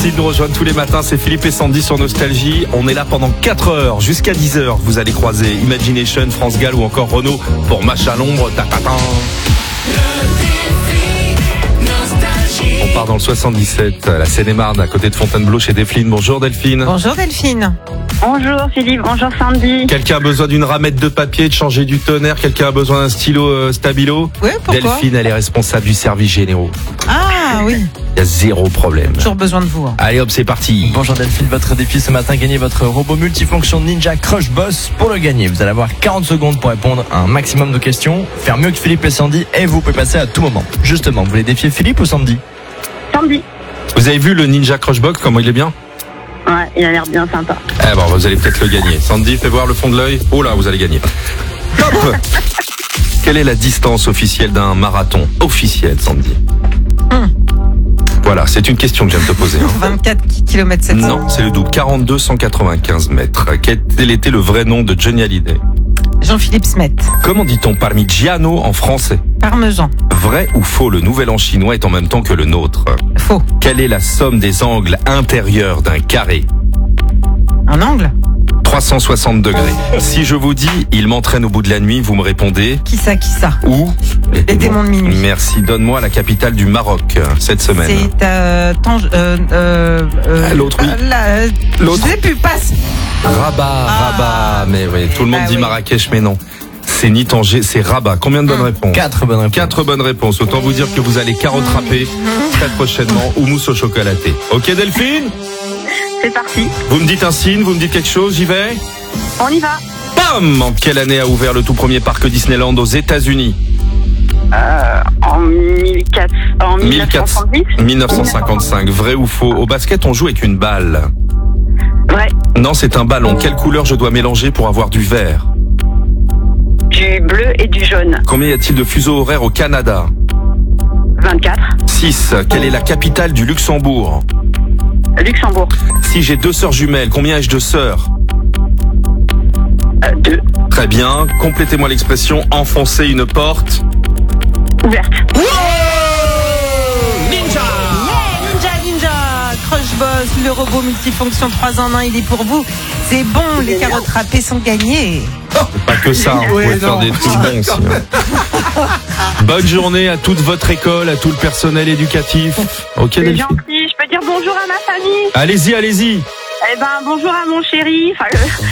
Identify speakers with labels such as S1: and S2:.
S1: Merci de nous rejoindre tous les matins, c'est Philippe et Sandy sur Nostalgie. On est là pendant 4 heures, jusqu'à 10 heures. Vous allez croiser Imagination, France Gall ou encore Renaud pour Match à l'ombre. Ta-ta-ta. On part dans le 77, la Seine-et-Marne, à côté de Fontainebleau chez Delphine. Bonjour Delphine.
S2: Bonjour Delphine.
S3: Bonjour Philippe, bonjour Sandy.
S1: Quelqu'un a besoin d'une ramette de papier, de changer du tonnerre? Quelqu'un a besoin d'un stylo Stabilo?
S2: Oui, pourquoi?
S1: Delphine, elle est responsable du service généraux.
S2: Ah oui,
S1: Il y a zéro problème.
S2: toujours besoin de vous. Hein.
S1: Allez hop, c'est parti.
S4: Bonjour Delphine, votre défi ce matin, gagnez votre robot multifonction Ninja Crush Boss. Pour le gagner, vous allez avoir 40 secondes pour répondre à un maximum de questions, faire mieux que Philippe et Sandy, et vous pouvez passer à tout moment. Justement, vous voulez défier Philippe ou Sandy?
S3: Sandy.
S1: Vous avez vu le Ninja Crush Box, comment il est bien?
S3: Ouais, il a l'air bien sympa.
S1: Eh bon, vous allez peut-être le gagner. Sandy, fais voir le fond de l'œil. Oh là, vous allez gagner. Top. Quelle est la distance officielle d'un marathon? Officiel, Sandy. Voilà, c'est une question que j'aime te poser.
S2: 24 km 700.
S1: Non, c'est le double. 42 195 mètres. Quel était le vrai nom de Johnny Hallyday?
S2: Jean-Philippe Smet.
S1: Comment dit-on Parmigiano en français?
S2: Parmesan.
S1: Vrai ou faux, le nouvel an chinois est en même temps que le nôtre?
S2: Faux.
S1: Quelle est la somme des angles intérieurs d'un carré?
S2: Un angle.
S1: 360 degrés. Si je vous dis, il m'entraîne au bout de la nuit, vous me répondez
S2: Qui ça?
S1: où?
S2: Les démons de minuit.
S1: Merci. Donne-moi la capitale du Maroc cette semaine.
S2: C'est
S1: L'autre, oui. L'autre.
S2: Je sais plus, passe.
S1: Rabat. Mais oui, tout le monde dit
S2: oui.
S1: Marrakech, mais non. C'est ni Tanger, c'est Rabat. Combien de bonnes réponses?
S4: 4 bonnes réponses.
S1: 4 bonnes réponses. Autant vous dire que vous allez carotte râpée très prochainement ou mousse au chocolaté. Ok Delphine?
S3: C'est parti.
S1: Vous me dites un signe, vous me dites quelque chose, j'y vais?
S3: On y va.
S1: Bam! En quelle année a ouvert le tout premier parc Disneyland aux États-Unis?
S3: En 1970.
S1: 1955. Vrai ou faux? Au basket, on joue avec une balle.
S3: Vrai.
S1: Non, c'est un ballon. Quelle couleur je dois mélanger pour avoir du vert?
S3: Du bleu et du jaune.
S1: Combien y a-t-il de fuseaux horaires au Canada?
S3: 24.
S1: 6. Quelle est la capitale du Luxembourg?
S3: Luxembourg.
S1: Si j'ai 2 sœurs jumelles, combien ai-je de sœurs?
S3: 2.
S1: Très bien. Complétez-moi l'expression enfoncer une porte.
S3: Ouverte.
S1: Ninja!
S2: Ninja Crush Boss, le robot multifonction 3 en 1, il est pour vous. C'est bon, les carottes râpées sont gagnées.
S1: Pas que ça, vous pouvez faire des trucs bons aussi. Bonne journée à toute votre école, à tout le personnel éducatif. Ok
S3: C'est
S1: Delphine?
S3: gentil. Je peux dire bonjour à ma famille.
S1: Allez-y.
S3: Eh ben, bonjour à mon chéri. Enfin,